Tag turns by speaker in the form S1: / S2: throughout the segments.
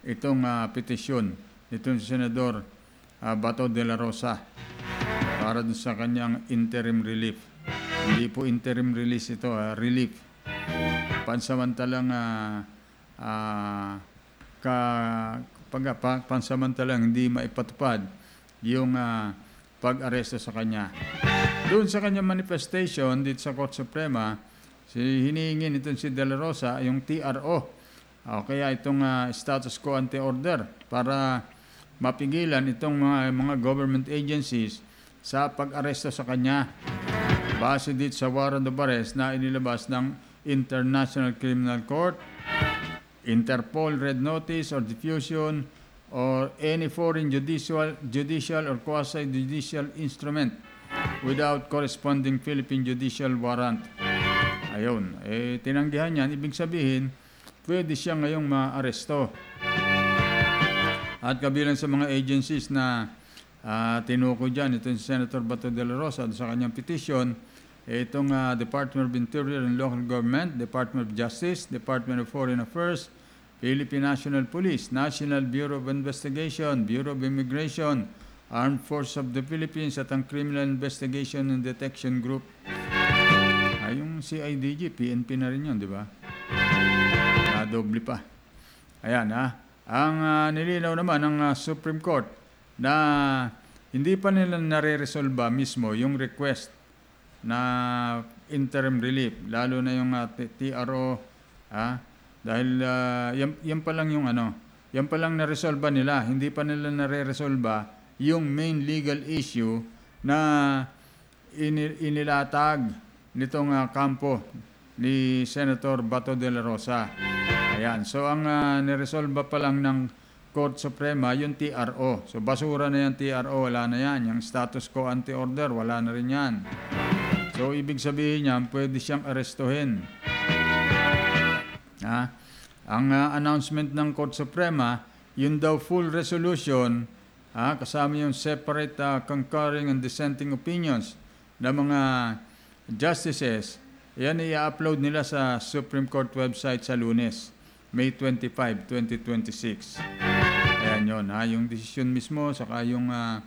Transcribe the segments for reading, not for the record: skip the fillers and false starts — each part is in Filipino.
S1: itong petisyon nitong Senador Bato de la Rosa para dun sa kanyang interim relief. Hindi po interim release ito, relief. Pansamantalang pansamantalang hindi maipatupad yung pag-aresto sa kanya. Doon sa kanyang manifestation dito sa Korte Suprema, hinihingi nitong si De La Rosa yung TRO o kaya itong status quo ante order para mapigilan itong mga government agencies sa pag-aresto sa kanya base dito sa warrant of arrest na inilabas ng International Criminal Court, Interpol Red Notice or diffusion or any foreign judicial or quasi-judicial instrument without corresponding Philippine judicial warrant. Ayun, tinanggihan yan. Ibig sabihin, pwede siya ngayong maaresto. At kabilang sa mga agencies na tinukoy dyan, itong si Senator Bato de la Rosa sa kanyang petition, itong Department of Interior and Local Government, Department of Justice, Department of Foreign Affairs, Philippine National Police, National Bureau of Investigation, Bureau of Immigration, Armed Forces of the Philippines at ang Criminal Investigation and Detection Group. Yung CIDG, PNP na rin yun, di ba? Doble pa. Ayan, ang nilinaw naman ng Supreme Court na hindi pa nila nare-resolve mismo yung request na interim relief, lalo na yung TRO, dahil yan pa lang yung yan pa lang na-resolve nila, hindi pa nila nare-resolve yung main legal issue na inilatag nitong kampo ni Senator Bato de la Rosa. Ayan, so ang niresolve pa lang ng Court Suprema yung TRO. So basura na yung TRO, wala na yan. Yung status quo ante order, wala na rin yan. So ibig sabihin niya, pwede siyang arestuhin. Ang announcement ng Court Suprema, yun daw full resolution, kasama yung separate concurring and dissenting opinions ng mga justices, yan i-upload nila sa Supreme Court website sa Lunes, May 25, 2026. Ayan yun, yung decision mismo, saka yung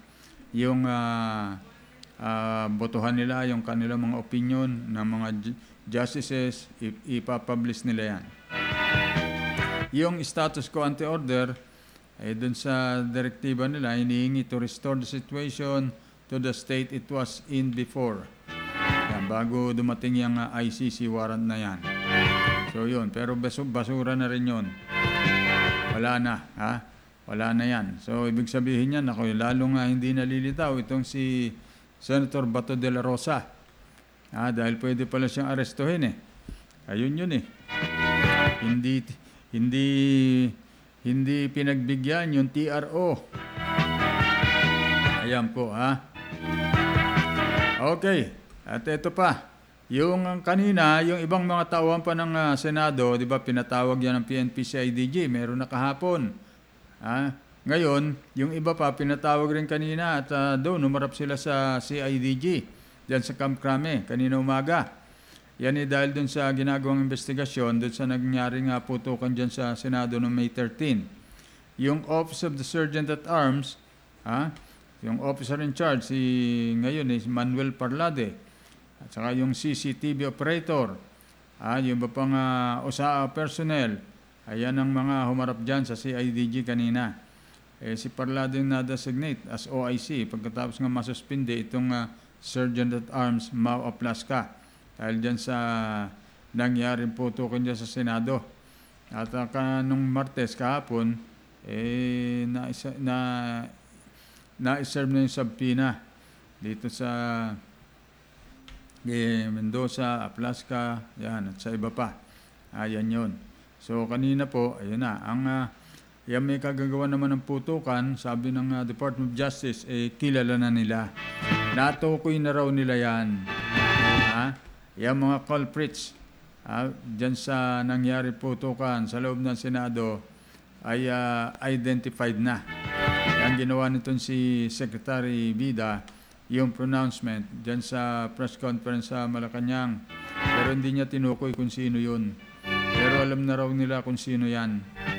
S1: botohan nila, yung kanilang mga opinion ng mga justices, ipapublish nila yan. Yung status quo ante order, dun sa direktiba nila, hinihingi to restore the situation to the state it was in before. Yan, bago dumating yung ICC warrant na yan. So yun, pero basura na rin yun. Wala na, wala na yan. So ibig sabihin yan, lalo nga hindi nalilitaw itong si Senator Bato de la Rosa. Dahil pwede pala siyang arestuhin Ayun yun Hindi pinagbigyan yung TRO. Ayan po, Okay. At ito pa. Yung kanina, yung ibang mga tauhan pa ng Senado, di ba, pinatawag yan ng PNP-CIDG. Meron na kahapon. Ngayon, yung iba pa, pinatawag rin kanina at doon, umarap sila sa CIDG. Diyan sa Camp Crame, kanina umaga. Yan dahil doon sa ginagawang investigasyon, doon sa nangyaring putukan dyan sa Senado noong May 13. Yung Office of the Sergeant at Arms, yung officer in charge, ngayon si Manuel Parlade, at saka yung CCTV operator, yung iba pang OSA personnel, ayan ang mga humarap dyan sa CIDG kanina. Si Parlade yung na-designate as OIC, pagkatapos nga masuspinde itong Sergeant at Arms Mau Aplaska. Dahil dyan sa nangyaring putukan dyan sa Senado. At nung Martes kahapon, na-serve na yung subpoena dito sa Mendoza, Aplaska, yan, at sa iba pa. Ayan yun. So kanina po, ayun na, yan may kagagawa naman ng putukan, sabi ng Department of Justice, kilala na nila. Natukoy na raw nila yan. Yung mga culprits dyan sa nangyari putukan sa loob ng Senado ay identified na. Ang ginawa nitong si Secretary Vida, yung pronouncement dyan sa press conference sa Malacanang. Pero hindi niya tinukoy kung sino yun. Pero alam na raw nila kung sino yan.